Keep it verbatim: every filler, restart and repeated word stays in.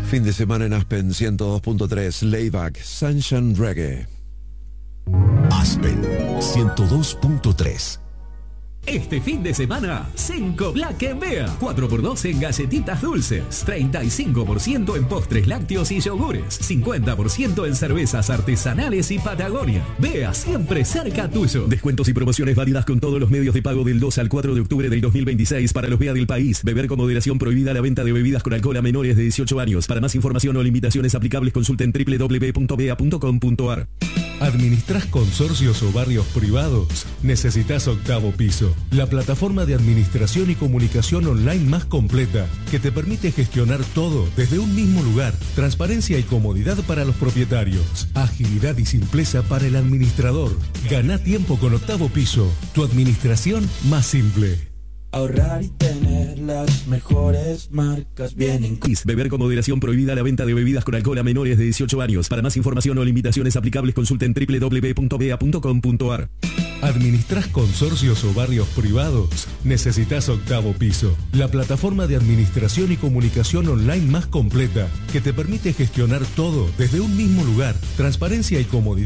Fin de semana en Aspen ciento dos punto tres, Layback, Sunshine Reggae. Aspen ciento dos punto tres. Este fin de semana, Cenco Black en Bea. cuatro por dos en galletitas dulces. treinta y cinco por ciento en postres lácteos y yogures. cincuenta por ciento en cervezas artesanales y Patagonia. Bea, siempre cerca tuyo. Descuentos y promociones válidas con todos los medios de pago del dos al cuatro de octubre del dos mil veintiséis para los Bea del país. Beber con moderación, prohibida la venta de bebidas con alcohol a menores de dieciocho años. Para más información o limitaciones aplicables, consulten doble u doble u doble u punto bea punto com punto a r. ¿Administras consorcios o barrios privados? Necesitas Octavo Piso, la plataforma de administración y comunicación online más completa, que te permite gestionar todo desde un mismo lugar. Transparencia y comodidad para los propietarios. Agilidad y simpleza para el administrador. Gana tiempo con Octavo Piso, tu administración más simple. Ahorrar y tener las mejores marcas bien incluidas. Beber con moderación, prohibida la venta de bebidas con alcohol a menores de dieciocho años. Para más información o limitaciones aplicables, consulten doble u doble u doble u punto bea punto com punto a r. ¿Administras consorcios o barrios privados? Necesitas Octavo Piso, la plataforma de administración y comunicación online más completa, que te permite gestionar todo desde un mismo lugar. Transparencia y comodidad